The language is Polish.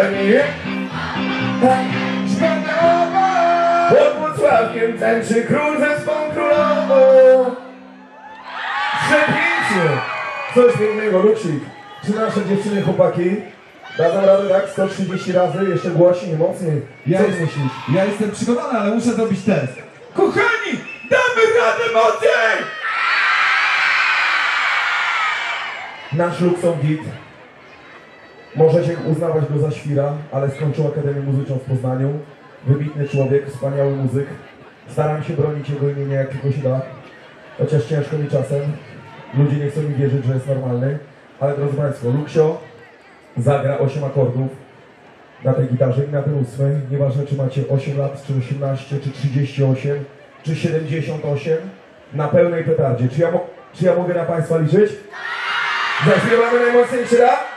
Pod Włocławkiem tańczy król ze swą królową. Przepięknie! Coś pięknego, Luksik. Czy nasze dziewczyny, chłopaki dadzą radę tak 130 razy, jeszcze głośniej, mocniej? Co myślisz? Ja jestem przygotowany, ale muszę zrobić test. Kochani, damy radę mocniej! Nasz Luxon Git. Możecie uznawać go za świra, ale skończył Akademię Muzyczną w Poznaniu. Wybitny człowiek, wspaniały muzyk. Staram się bronić jego imienia jak tylko się da. Chociaż ciężko mi czasem. Ludzie nie chcą mi wierzyć, że jest normalny. Ale drodzy Państwo, Luksio zagra 8 akordów na tej gitarze i na tej 8. Nieważne czy macie 8 lat, czy 18, czy 38, czy 78. Na pełnej petardzie. Czy ja mogę na Państwa liczyć? Zaśpiewamy najmocniejszy raz?